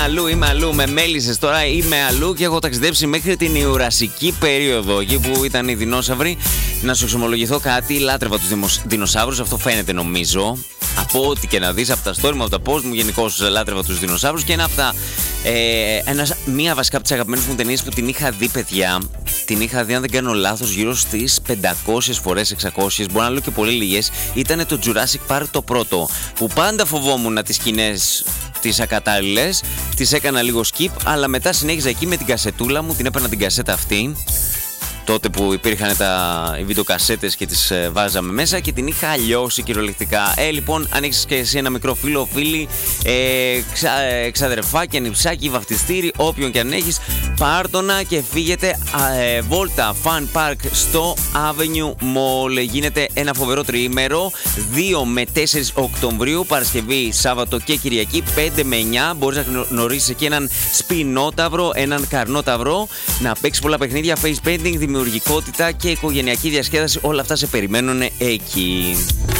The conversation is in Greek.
Είμαι αλλού, με μέλισσες τώρα, είμαι αλλού και έχω ταξιδέψει μέχρι την Ιουρασική περίοδο, εκεί που ήταν οι δεινόσαυροι. Να σου εξομολογηθώ κάτι, λάτρευα τους δεινοσαύρους, αυτό φαίνεται νομίζω. Από ό,τι και να δεις, από τα story μου, από τα post μου, γενικώς λάτρευα τους δεινοσαύρους και είναι από τα. Μία βασικά από τις αγαπημένες μου ταινίες που την είχα δει, παιδιά. Την είχα δει, αν δεν κάνω λάθος, γύρω στις 500 φορές, 600, μπορεί να λέω και πολύ λίγες. Ήταν το Jurassic Park το πρώτο, που πάντα φοβόμουν τις σκηνές τις ακατάλληλες, τις έκανα λίγο skip, αλλά μετά συνέχιζα εκεί με την κασετούλα μου, την έπαιρνα την κασέτα αυτή, τότε που υπήρχαν οι βιντεοκασέτες και τις βάζαμε μέσα και την είχα αλλιώσει κυριολεκτικά. Λοιπόν, αν έχεις και εσύ ένα μικρό φίλο, φίλη, ξαδερφάκι, ανιψάκι, βαφτιστήρι, όποιον και αν έχεις, πάρτονα και φύγετε βόλτα Fun Park στο Avenue Mall. Γίνεται ένα φοβερό τριήμερο, 2 με 4 Οκτωβρίου, Παρασκευή, Σάββατο και Κυριακή, 5 με 9. Μπορείς να γνωρίσεις εκεί έναν σπινόταυρο, έναν καρνόταυρο, να παίξεις πολλά παιχνίδια, face painting, δημιουργικότητα και οικογενειακή διασκέδαση. Όλα αυτά σε περιμένουν εκεί.